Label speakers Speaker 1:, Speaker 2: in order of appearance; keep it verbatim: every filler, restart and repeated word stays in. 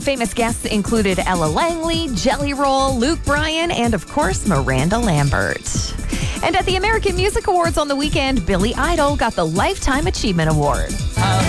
Speaker 1: Famous guests included Ella Langley, Jelly Roll, Luke Bryan, and of course, Miranda Lambert. And at the American Music Awards on the weekend, Billy Idol got the Lifetime Achievement Award.